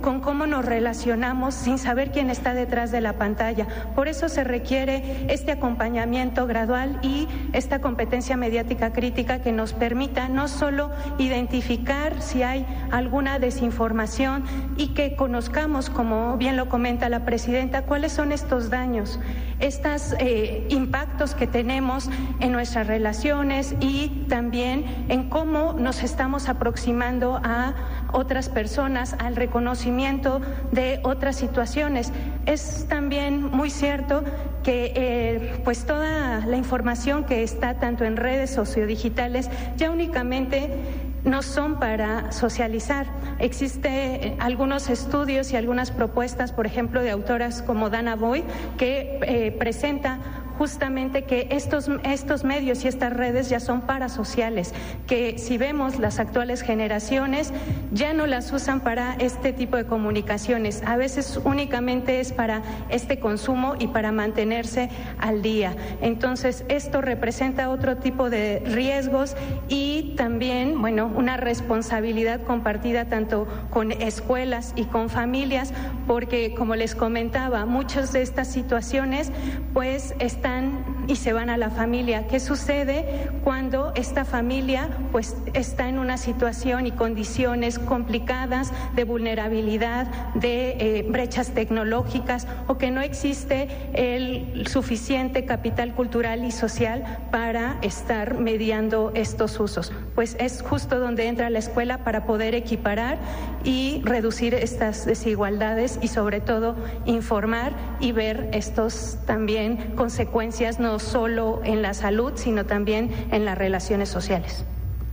con cómo nos relacionamos sin saber quién está detrás de la pantalla. Por eso se requiere este acompañamiento gradual y esta competencia mediática crítica que nos permita no solo identificar si hay alguna desinformación y que conozcamos, como bien lo comenta la presidenta, cuáles son estos daños, estos impactos que tenemos en nuestras relaciones y también en cómo nos estamos aproximando a otras personas, al reconocimiento de otras situaciones. Es también muy cierto que pues toda la información que está tanto en redes sociodigitales ya únicamente no son para socializar. Existen algunos estudios y algunas propuestas, por ejemplo, de autoras como Dana Boyd, que presenta justamente que estos medios y estas redes ya son parasociales, que si vemos las actuales generaciones ya no las usan para este tipo de comunicaciones, a veces únicamente es para este consumo y para mantenerse al día. Entonces esto representa otro tipo de riesgos y también, bueno, una responsabilidad compartida tanto con escuelas y con familias, porque como les comentaba, muchas de estas situaciones pues están y se van a la familia. ¿Qué sucede cuando esta familia pues está en una situación y condiciones complicadas de vulnerabilidad, de brechas tecnológicas o que no existe el suficiente capital cultural y social para estar mediando estos usos? Pues es justo donde entra la escuela para poder equiparar y reducir estas desigualdades y sobre todo informar y ver estos también consecuencias no solo en la salud, sino también en las relaciones sociales.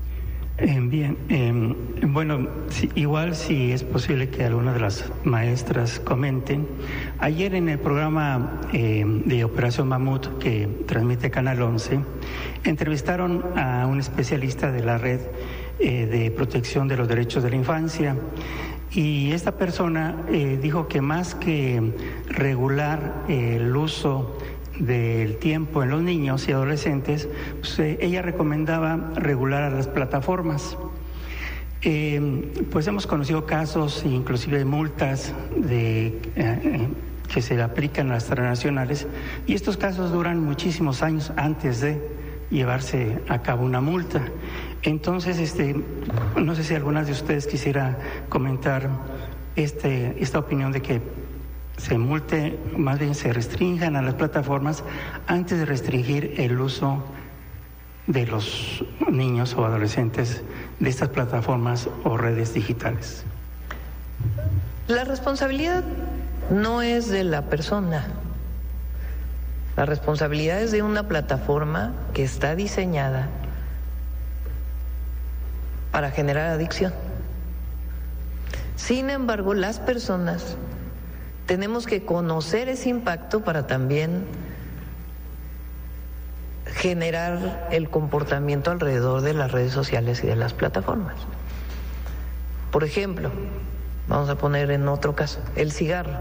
Bueno, igual si es posible que alguna de las maestras comenten. Ayer en el programa de Operación Mamut que transmite Canal 11, entrevistaron a un especialista de la Red de Protección de los Derechos de la Infancia. Y esta persona dijo que más que regular el uso del tiempo en los niños y adolescentes, pues, ella recomendaba regular a las plataformas. Pues hemos conocido casos, inclusive multas que se aplican a las transnacionales, y estos casos duran muchísimos años antes de llevarse a cabo una multa. Entonces, no sé si alguna de ustedes quisiera comentar esta opinión de que se multe, más bien se restrinjan a las plataformas antes de restringir el uso de los niños o adolescentes de estas plataformas o redes digitales. La responsabilidad no es de la persona. La responsabilidad es de una plataforma que está diseñada para generar adicción. Sin embargo, las personas tenemos que conocer ese impacto para también generar el comportamiento alrededor de las redes sociales y de las plataformas. Por ejemplo, vamos a poner en otro caso, el cigarro.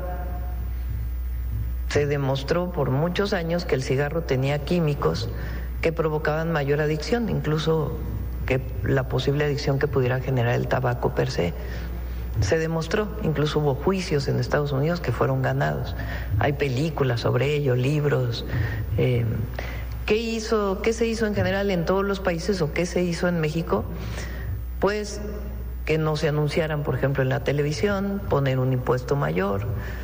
Se demostró por muchos años que el cigarro tenía químicos que provocaban mayor adicción, incluso que la posible adicción que pudiera generar el tabaco per se. Se demostró, incluso hubo juicios en Estados Unidos que fueron ganados. Hay películas sobre ello, libros. ¿Qué se hizo en general en todos los países o qué se hizo en México? Pues que no se anunciaran, por ejemplo, en la televisión, poner un impuesto mayor,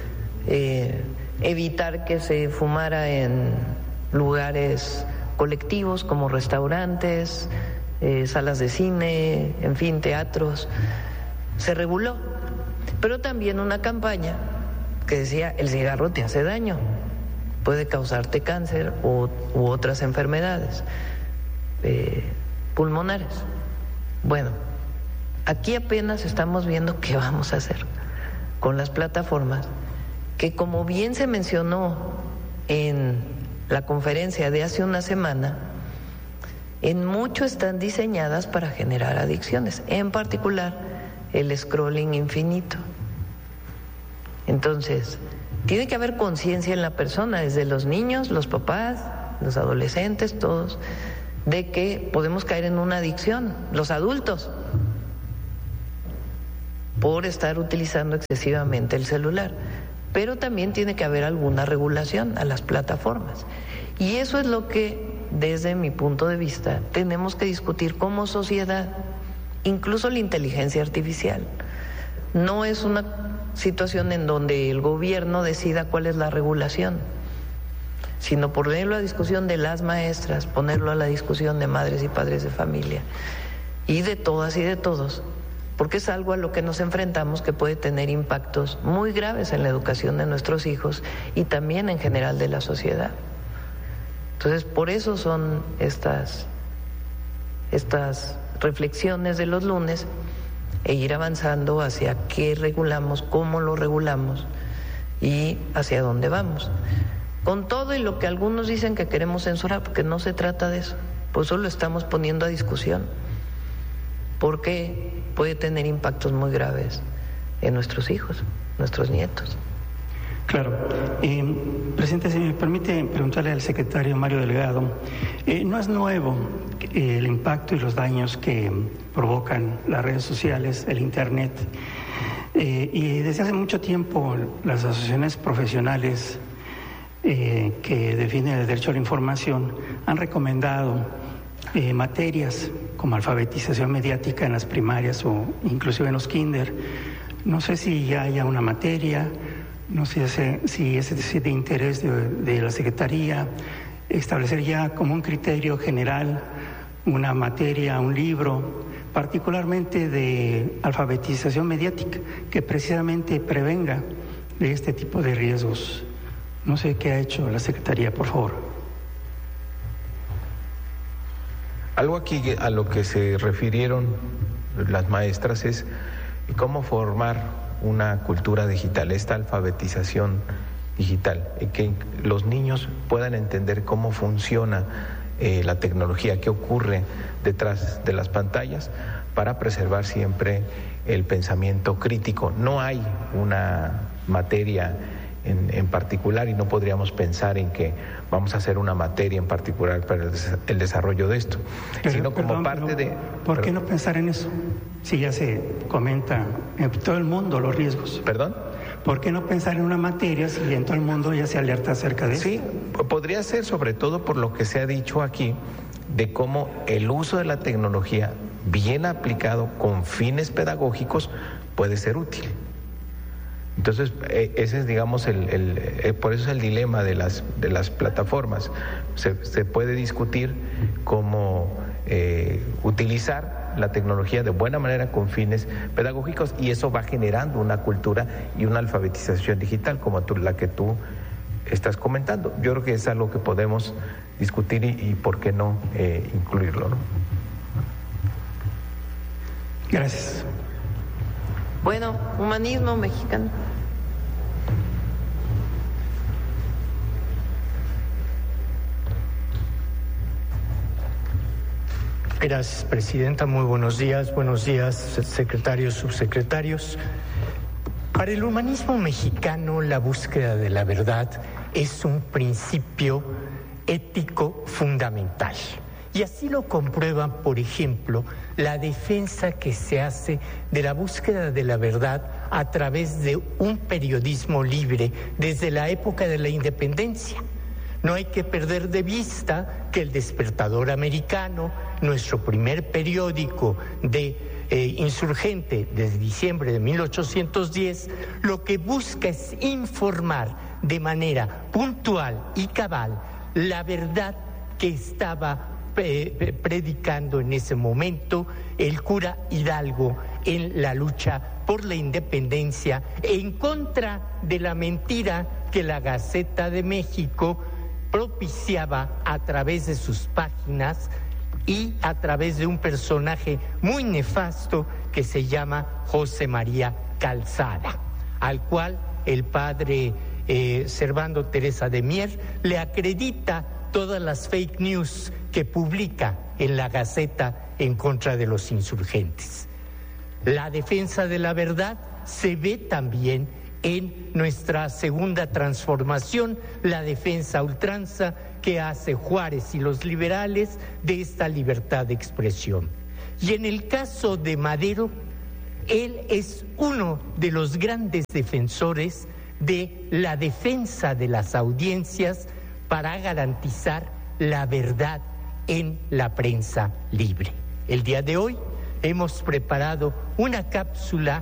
evitar que se fumara en lugares colectivos como restaurantes, salas de cine, en fin, teatros. Se reguló, pero también una campaña que decía: el cigarro te hace daño, puede causarte cáncer u otras enfermedades pulmonares. Bueno, aquí apenas estamos viendo qué vamos a hacer con las plataformas que, como bien se mencionó en la conferencia de hace una semana, en mucho están diseñadas para generar adicciones, en particular el scrolling infinito. Entonces, tiene que haber conciencia en la persona, desde los niños, los papás, los adolescentes, todos, de que podemos caer en una adicción. Los adultos por estar utilizando excesivamente el celular. Pero también tiene que haber alguna regulación a las plataformas. Y eso es lo que, desde mi punto de vista, tenemos que discutir como sociedad, incluso la inteligencia artificial. No es una situación en donde el gobierno decida cuál es la regulación, sino ponerlo a discusión de las maestras, ponerlo a la discusión de madres y padres de familia, y de todas y de todos, porque es algo a lo que nos enfrentamos que puede tener impactos muy graves en la educación de nuestros hijos y también en general de la sociedad. Entonces, por eso son estas reflexiones de los lunes, e ir avanzando hacia qué regulamos, cómo lo regulamos y hacia dónde vamos. Con todo y lo que algunos dicen que queremos censurar, porque no se trata de eso, pues eso lo estamos poniendo a discusión, porque puede tener impactos muy graves en nuestros hijos, nuestros nietos. Claro. Presidente, si me permite preguntarle al secretario Mario Delgado, no es nuevo el impacto y los daños que provocan las redes sociales, el Internet, y desde hace mucho tiempo las asociaciones profesionales que defienden el derecho a la información han recomendado materias como alfabetización mediática en las primarias o inclusive en los kinder. No sé si ya haya una materia. No sé si es de interés de la Secretaría establecer ya como un criterio general una materia, un libro, particularmente de alfabetización mediática, que precisamente prevenga de este tipo de riesgos. No sé qué ha hecho la Secretaría, por favor. Algo aquí a lo que se refirieron las maestras es cómo formar una cultura digital, esta alfabetización digital, y que los niños puedan entender cómo funciona la tecnología, qué ocurre detrás de las pantallas, para preservar siempre el pensamiento crítico. No hay una materia en particular, y no podríamos pensar en que vamos a hacer una materia en particular para el desarrollo de esto, sino como parte de... ¿Por qué no pensar en eso? Si ya se comenta en todo el mundo los riesgos. ¿Perdón? ¿Por qué no pensar en una materia si en todo el mundo ya se alerta acerca de eso? Sí, podría ser, sobre todo por lo que se ha dicho aquí, de cómo el uso de la tecnología bien aplicado con fines pedagógicos puede ser útil. Entonces, ese es, digamos, por eso es el dilema de las plataformas. Se puede discutir cómo utilizar la tecnología de buena manera con fines pedagógicos, y eso va generando una cultura y una alfabetización digital como la que tú estás comentando. Yo creo que es algo que podemos discutir y por qué no incluirlo, ¿no? Gracias. Bueno, humanismo mexicano. Gracias, Presidenta. Muy buenos días, secretarios, subsecretarios. Para el humanismo mexicano, la búsqueda de la verdad es un principio ético fundamental. Y así lo comprueban, por ejemplo, la defensa que se hace de la búsqueda de la verdad a través de un periodismo libre desde la época de la independencia. No hay que perder de vista que El Despertador Americano, nuestro primer periódico insurgente desde diciembre de 1810, lo que busca es informar de manera puntual y cabal la verdad que estaba predicando en ese momento el cura Hidalgo en la lucha por la independencia, en contra de la mentira que la Gaceta de México propiciaba a través de sus páginas y a través de un personaje muy nefasto que se llama José María Calzada, al cual el padre Servando Teresa de Mier le acredita todas las fake news que publica en la Gaceta en contra de los insurgentes. La defensa de la verdad se ve también en nuestra segunda transformación, la defensa a ultranza que hace Juárez y los liberales de esta libertad de expresión. Y en el caso de Madero, Él es uno de los grandes defensores de la defensa de las audiencias para garantizar la verdad en la prensa libre. El día de hoy hemos preparado una cápsula